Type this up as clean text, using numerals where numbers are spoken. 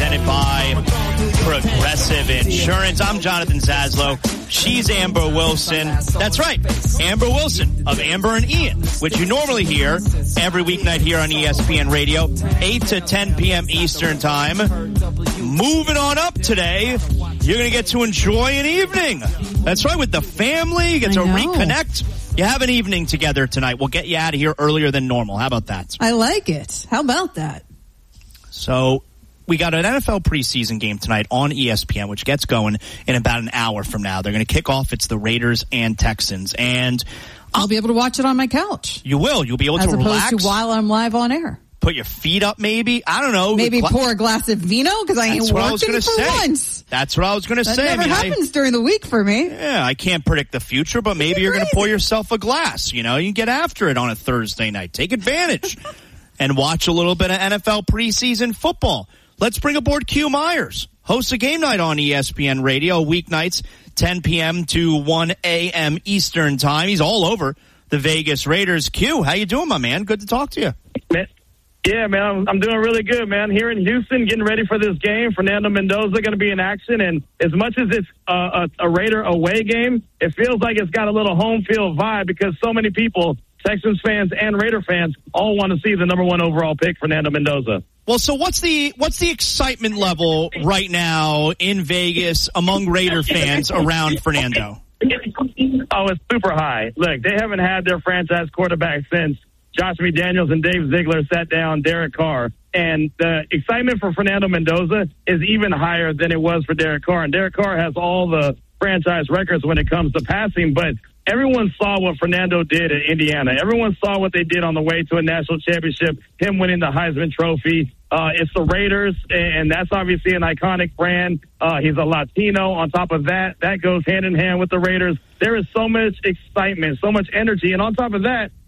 presented by Progressive Insurance. I'm Jonathan Zaslow. She's Amber Wilson. That's right, Amber Wilson of Amber and Ian, which you normally hear every weeknight here on ESPN Radio, 8 to 10 p.m. Eastern Time. Moving on up today, you're going to get to enjoy an evening. That's right, with the family. You get to reconnect. You have an evening together tonight. We'll get you out of here earlier than normal. How about that? I like it. How about that? So we got an NFL preseason game tonight on ESPN, which gets going in about an hour from now. They're going to kick off. It's the Raiders and Texans. And I'll be able to watch it on my couch. You will. You'll be able to relax. As opposed to while I'm live on air. Put your feet up, maybe. I don't know. Maybe pour a glass of vino because I ain't working for once. That's what I was going to say. That never happens during the week for me. Yeah, I can't predict the future, but maybe you're going to pour yourself a glass. You know, you can get after it on a Thursday night. Take advantage and watch a little bit of NFL preseason football. Let's bring aboard Q Myers, hosts a game night on ESPN Radio, weeknights, 10 p.m. to 1 a.m. Eastern Time. He's all over the Vegas Raiders. Q, how you doing, my man? Good to talk to you. Yeah, man, I'm doing really good, man. Here in Houston, getting ready for this game. Fernando Mendoza going to be in action, and as much as it's a Raider away game, it feels like it's got a little home field vibe because so many people, Texans fans and Raider fans, all want to see the number one overall pick, Fernando Mendoza. Well, so what's the excitement level right now in Vegas among Raider fans around Fernando? Oh, it's super high. Look, they haven't had their franchise quarterback since Josh McDaniels and Dave Ziegler sat down Derek Carr. And the excitement for Fernando Mendoza is even higher than it was for Derek Carr. And Derek Carr has all the franchise records when it comes to passing, but everyone saw what Fernando did at Indiana. Everyone saw what they did on the way to a national championship, him winning the Heisman Trophy. It's the Raiders, and that's obviously an iconic brand. He's a Latino. On top of that, that goes hand in hand with the Raiders. There is so much excitement, so much energy. And on top of that,